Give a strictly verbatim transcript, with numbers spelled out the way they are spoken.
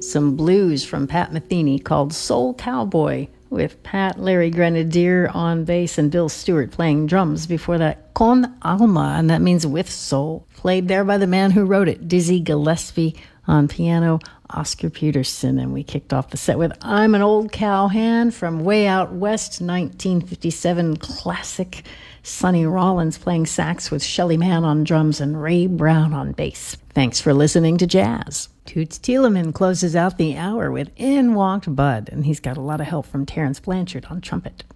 some blues from Pat Metheny called Soul Cowboy, with Pat Larry Grenadier on bass and Bill Stewart playing drums. Before that, Con Alma, and that means with soul, played there by the man who wrote it, Dizzy Gillespie on piano, Oscar Peterson. And we kicked off the set with I'm an Old Cowhand from Way Out West, nineteen fifty-seven classic. Sonny Rollins playing sax with Shelly Manne on drums and Ray Brown on bass. Thanks for listening to Jazz. Toots Thielemans closes out the hour with In Walked Bud, and he's got a lot of help from Terrence Blanchard on trumpet.